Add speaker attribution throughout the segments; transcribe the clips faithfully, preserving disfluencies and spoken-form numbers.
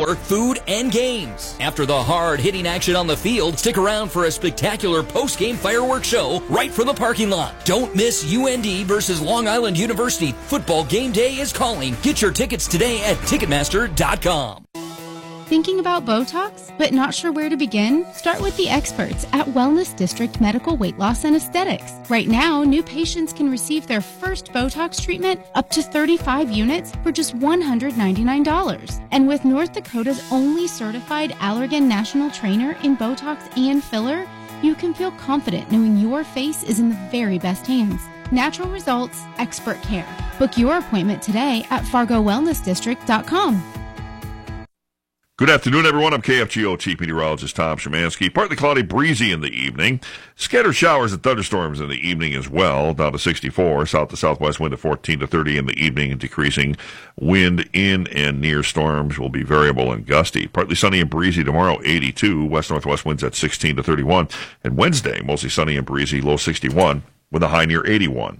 Speaker 1: color, food, and games. After the hard-hitting action on the field, stick around for a spectacular post-game fireworks show right from the parking lot. Don't miss U N D versus Long Island University. Football game day is calling. Get your tickets today at Ticketmaster dot com.
Speaker 2: Thinking about Botox, but not sure where to begin? Start with the experts at Wellness District Medical Weight Loss and Aesthetics. Right now, new patients can receive their first Botox treatment up to thirty-five units for just one hundred ninety-nine dollars. And with North Dakota's only certified Allergan National Trainer in Botox and filler, you can feel confident knowing your face is in the very best hands. Natural results, expert care. Book your appointment today at Fargo Wellness District dot com.
Speaker 3: Good afternoon, everyone. I'm K F G O Chief Meteorologist Tom Szymanski. Partly cloudy, breezy in the evening. Scattered showers and thunderstorms in the evening as well, down to sixty-four. South to southwest wind of fourteen to thirty in the evening, and decreasing wind in and near storms will be variable and gusty. Partly sunny and breezy tomorrow, eighty-two. West-northwest winds at sixteen to thirty-one. And Wednesday, mostly sunny and breezy, low sixty-one, with a high near eighty-one.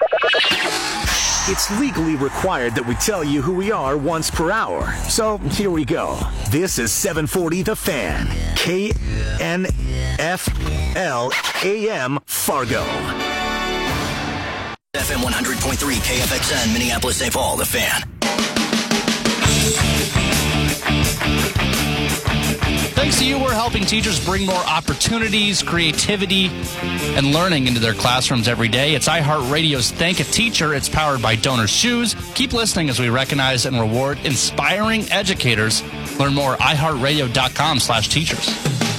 Speaker 4: It's legally required that we tell you who we are once per hour. So here we go. This is seven forty The Fan. K N F L A M Fargo.
Speaker 5: F M one hundred point three K F X N, Minneapolis, Saint Paul, The Fan.
Speaker 6: Thanks to you, we're helping teachers bring more opportunities, creativity, and learning into their classrooms every day. It's iHeartRadio's Thank a Teacher. It's powered by Donor Shoes. Keep listening as we recognize and reward inspiring educators. Learn more at iHeartRadio.com slash teachers.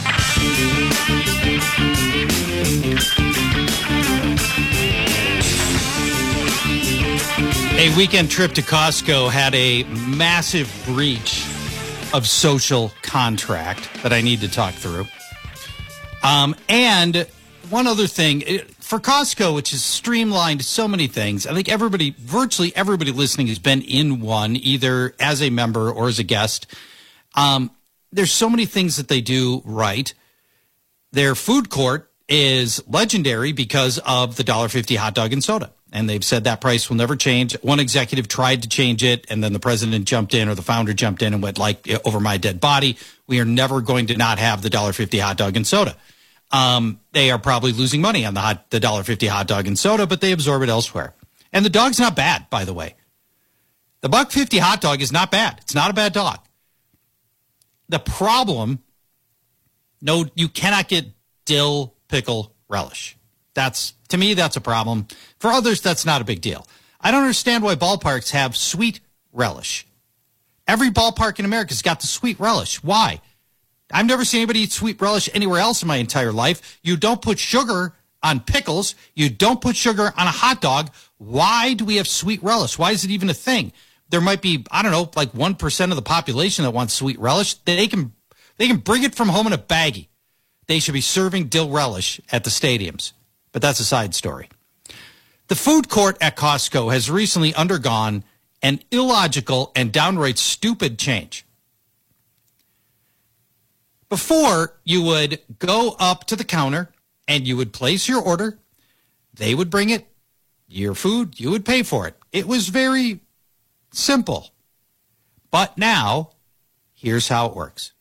Speaker 7: A weekend trip to Costco had a massive breach of social contract that I need to talk through. Um, and one other thing, for Costco, which has streamlined so many things, I think everybody, virtually everybody listening has been in one, either as a member or as a guest. Um, there's so many things that they do right. Their food court is legendary because of the one dollar fifty hot dog and soda. And they've said that price will never change. One executive tried to change it, and then the president jumped in, or the founder jumped in and went, like, over my dead body. We are never going to not have the one dollar fifty hot dog and soda. Um, they are probably losing money on the hot, the one dollar fifty hot dog and soda, but they absorb it elsewhere. And the dog's not bad, by the way. The one fifty hot dog is not bad. It's not a bad dog. The problem, no, you cannot get dill, pickle, relish. That's, to me, that's a problem. For others, that's not a big deal. I don't understand why ballparks have sweet relish. Every ballpark in America has got the sweet relish. Why? I've never seen anybody eat sweet relish anywhere else in my entire life. You don't put sugar on pickles. You don't put sugar on a hot dog. Why do we have sweet relish? Why is it even a thing? There might be, I don't know, like one percent of the population that wants sweet relish. They can, they can bring it from home in a baggie. They should be serving dill relish at the stadiums. But that's a side story. The food court at Costco has recently undergone an illogical and downright stupid change. Before, you would go up to the counter and you would place your order. They would bring it, your food, you would pay for it. It was very simple. But now, here's how it works.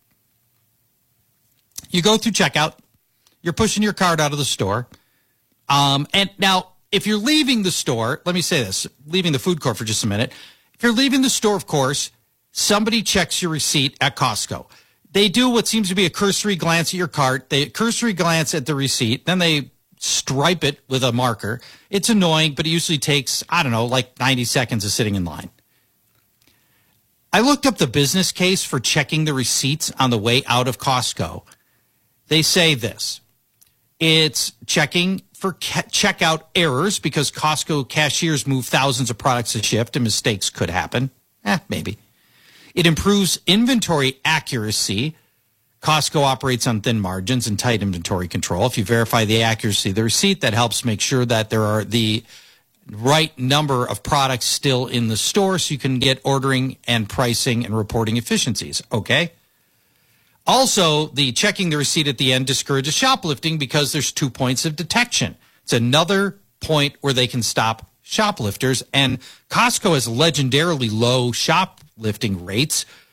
Speaker 7: You go through checkout. You're pushing your cart out of the store. Um, and now, if you're leaving the store, let me say this, leaving the food court for just a minute. If you're leaving the store, of course, somebody checks your receipt at Costco. They do what seems to be a cursory glance at your cart. They cursory glance at the receipt. Then they stripe it with a marker. It's annoying, but it usually takes, I don't know, like ninety seconds of sitting in line. I looked up the business case for checking the receipts on the way out of Costco. They say this. It's checking for ca- checkout errors because Costco cashiers move thousands of products to shift and mistakes could happen. Eh, maybe. It improves inventory accuracy. Costco operates on thin margins and tight inventory control. If you verify the accuracy of the receipt, that helps make sure that there are the right number of products still in the store so you can get ordering and pricing and reporting efficiencies. Okay? Also, the checking the receipt at the end discourages shoplifting because there's two points of detection. It's another point where they can stop shoplifters, and Costco has legendarily low shoplifting rates.